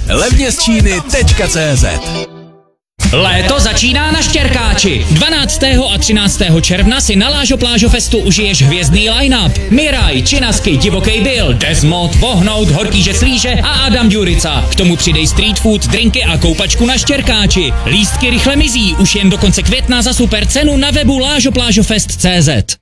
Levně z Číny.cz. Léto začíná na Štěrkáči. 12. a 13. června si na Lážo Plážo Festu užiješ hvězdný line-up. Miraj, Činasky, Divokej Bill, Desmod, Vohnout, Horký žeslíže a Adam Ďurica. K tomu přidej street food, drinky a koupačku na Štěrkáči. Lístky rychle mizí, už jen do konce května za super cenu na webu lážoplážofest.cz.